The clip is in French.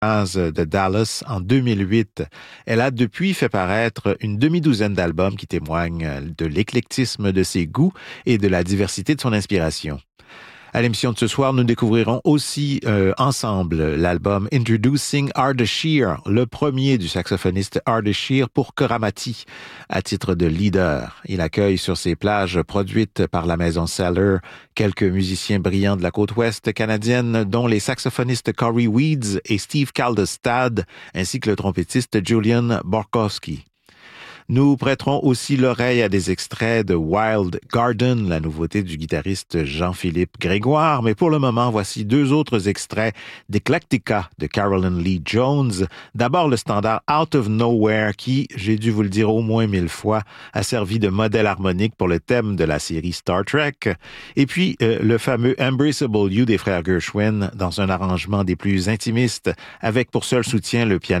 de Dallas en 2008. Elle a depuis fait paraître une demi-douzaine d'albums qui témoignent de l'éclectisme de ses goûts et de la diversité de son inspiration. À l'émission de ce soir, nous découvrirons aussi ensemble l'album Introducing Ardeshir, le premier du saxophoniste Ardeshir pour Koramati, à titre de leader. Il accueille sur ses plages produites par la maison Cellar quelques musiciens brillants de la côte ouest canadienne, dont les saxophonistes Corey Weeds et Steve Kaldestad, ainsi que le trompettiste Julian Borkowski. Nous prêterons aussi l'oreille à des extraits de Wild Garden, la nouveauté du guitariste Jean-Philippe Grégoire. Mais pour le moment, voici deux autres extraits d'Eclectica de Carolyn Lee Jones. D'abord, le standard Out of Nowhere qui, j'ai dû vous le dire au moins 1000 fois, a servi de modèle harmonique pour le thème de la série Star Trek. Et puis, le fameux Embraceable You des frères Gershwin dans un arrangement des plus intimistes avec pour seul soutien le piano